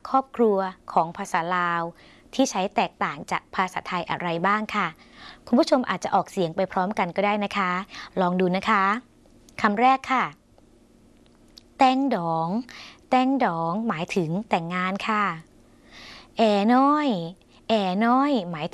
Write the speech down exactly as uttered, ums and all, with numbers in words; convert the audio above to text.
ครอบครัวของภาษาลาวที่ใช้แตกต่างจากภาษาไทยอะไรบ้างค่ะคุณผู้ชมอาจจะออกเสียงไปพร้อมกันก็ได้นะคะลองดูนะคะคำแรกค่ะแต้งดองแต้งดองหมายถึงแต่งงานค่ะแอน้อยแอน้อยหมาย